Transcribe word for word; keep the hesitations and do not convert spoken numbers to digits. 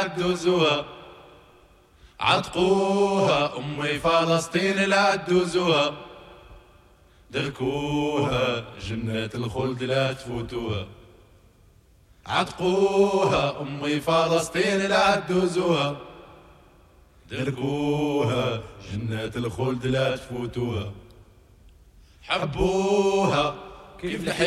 تدوزوها، عتقوها أمي فلسطين لا تدوزوها، دركوها جنة الخلد لا تفوتوها، عتقوها أمي فلسطين لا تدوزوها، دركوها جنة الخلد لا تفوتوها، حبوها كيف